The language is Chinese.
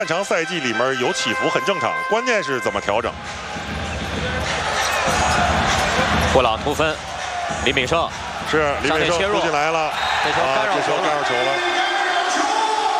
漫长赛季里面有起伏很正常，关键是怎么调整。 布朗突分，李敏胜是李敏胜切入突进来了， 这球干扰球了。